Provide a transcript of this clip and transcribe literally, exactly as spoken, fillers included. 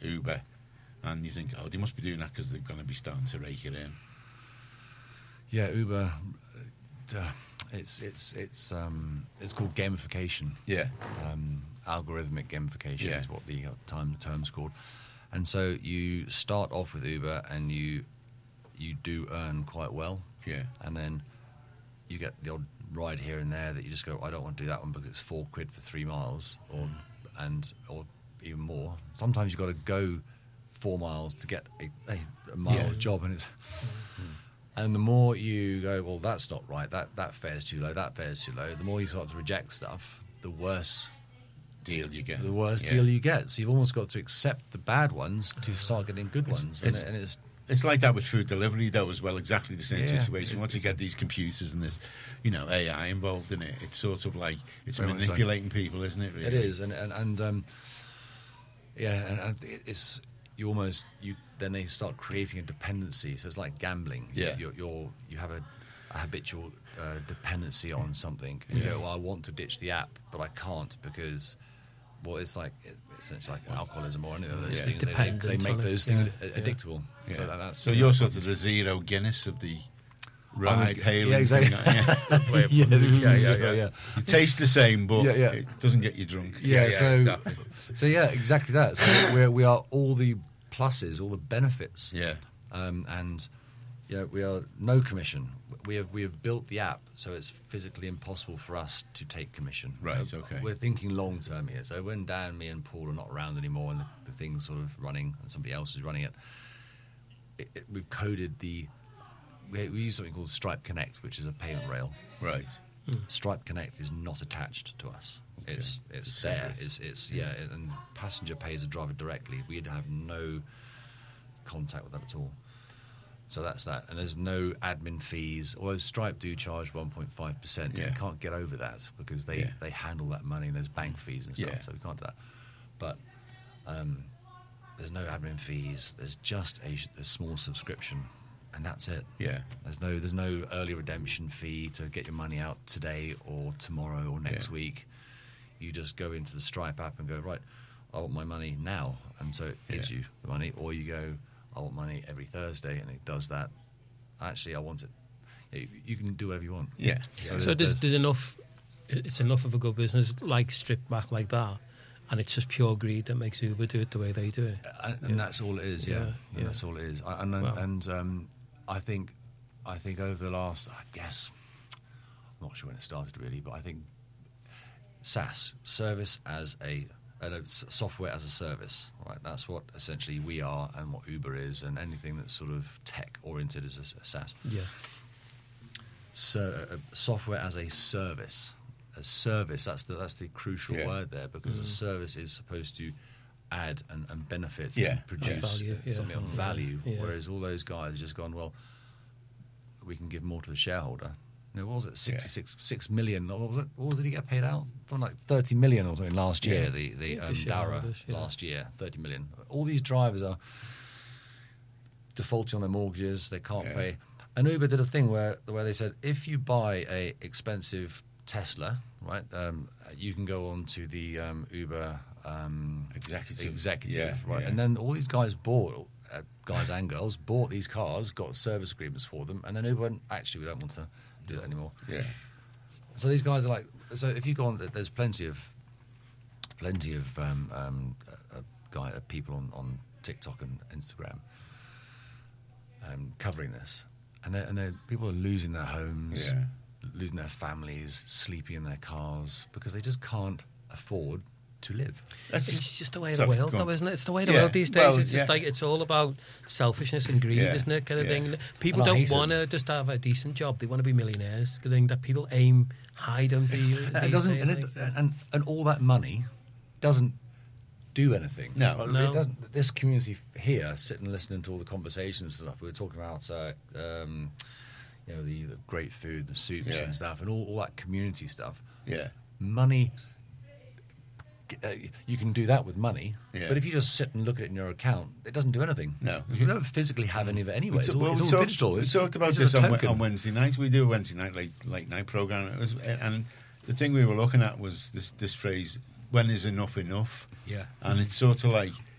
Uber, and you think, oh, they must be doing that because they're going to be starting to rake it in. Yeah, Uber. Uh, it's it's it's um, it's called gamification. Yeah. Um, algorithmic gamification Yeah. is what the uh, time the term's called. And so you start off with Uber, and you you do earn quite well. Yeah. And then you get the odd ride here and there that you just go, I don't want to do that one because it's four quid for three miles, or and or even more. Sometimes you've got to go four miles to get a, a, a mile Yeah. job, and it's. And the more you go, well, that's not right. That that fare's too low. That fare's too low. The more you start to reject stuff, the worse Deal you get. the worse Yeah. deal you get. So you've almost got to accept the bad ones to start getting good ones. it's- and, and it's It's like that with food delivery. That was, well, exactly the same Yeah, situation. it's- Once you it's- get these computers and this, you know, A I involved in it, it's sort of like it's Very much so. manipulating people, isn't it? Really, it is, and and, and um, yeah, and, and it's you almost you then they start creating a dependency. So it's like gambling. Yeah. you're, you're you have a, a habitual uh, dependency on something, and you Yeah. go, well, I want to ditch the app, but I can't because. Well, it's like it's essentially like alcoholism or any of those Yeah. things. They, they, Dependent they make on it, those yeah, things yeah. addictable. Yeah. So, that, that's So you're sort of the Zero Guinness of the ride hailing. yeah, exactly. thing, yeah. yeah, Yeah, yeah, yeah, yeah. You taste the same, but Yeah, yeah. it doesn't get you drunk. Yeah, yeah, so exactly. so yeah, exactly that. So we're, we are all the pluses, all the benefits, Yeah. um, and you know, we are no commission. We have we have built the app so it's physically impossible for us to take commission. Right, Uh, okay. We're thinking long term here. So when Dan, me, and Paul are not around anymore, and the, the thing's sort of running, and somebody else is running it, it, it we've coded the. We, we use something called Stripe Connect, which is a payment rail. Right. Stripe Connect is not attached to us. It's it's It's there. separate. It's it's yeah, and passenger pays the driver directly. We'd have no contact with that at all. So that's that, and there's no admin fees. Although Stripe do charge one point five percent, Yeah. we can't get over that because they, Yeah. they handle that money, and there's bank fees and stuff, Yeah. so we can't do that. But um, there's no admin fees. There's just a, a small subscription, and that's it. Yeah. There's no there's no early redemption fee to get your money out today or tomorrow or next Yeah. week. You just go into the Stripe app and go, right, I want my money now, and so it gives Yeah. you the money. Or you go, I want money every Thursday, and it does that. Actually, I want it. You, you can do whatever you want. Yeah. So So there's, there's enough. It's enough of a good business, like stripped back like that, and it's just pure greed that makes Uber do it the way they do it. and, and Yeah. that's all it is. Yeah, Yeah, And yeah. that's all it is. I, and Wow. and um, I think I think over the last, I guess, I'm not sure when it started really, but I think SaaS, service as a uh, no, s- software as a service, right? That's what essentially we are, and what Uber is, and anything that's sort of tech oriented is a, s- a SaaS. Yeah. So, uh, software as a service, a service. That's the that's the crucial Yeah. word there, because a service is supposed to add and, and benefit Yeah. and produce Value, yeah. something of value. Yeah. Whereas all those guys have just gone, well, we can give more to the shareholder. You know, what was it? Sixty-six six million. What was it? What did he get paid out? Something like thirty million or something last year. Yeah. The the The um, Dara shareholders, yeah. last year, thirty million. All these drivers are defaulting on their mortgages. They can't Yeah. pay. And Uber did a thing where where they said, if you buy a expensive Tesla, right, um, you can go on to the um, Uber um, Executive. executive, Yeah, right? yeah. And then all these guys bought, uh, guys and girls, bought these cars, got service agreements for them, and then Uber went, actually, we don't want to do that anymore. Yeah. So these guys are like, so if you go on, there's plenty of, plenty of um, um, uh, uh, guy, uh, people on, on TikTok and Instagram um, covering this, and they're, and they're, people are losing their homes, Yeah. losing their families, sleeping in their cars because they just can't afford to live. That's It's just the way of Sorry, the world, go on. though, isn't it? It's the way of the Yeah, world these days. well, it's just yeah. like it's all about selfishness and greed, Yeah, isn't it? Kind of yeah. thing. People And I don't hate it. want to just have a decent job; they want to be millionaires. Kind of thing that people aim high, don't they? And it these doesn't, days, and, it, like. and and all that money doesn't do anything. No. Well, No. It doesn't. This community here, sitting listening to all the conversations and stuff, we were talking about, uh, um, you know, the, the great food, the soups Yeah. and stuff, and all, all that community stuff. Yeah. Money, uh, you can do that with money, Yeah. but if you just sit and look at it in your account, it doesn't do anything. No. You don't physically have any of it anyway. We It's t- all, well, it's we all talked- digital. We It's- talked about it's this just a on, token. on Wednesday night. We do a Wednesday night late late night program. It was, and the thing we were looking at was this this phrase: "When is enough enough?" Yeah. And it's sort of like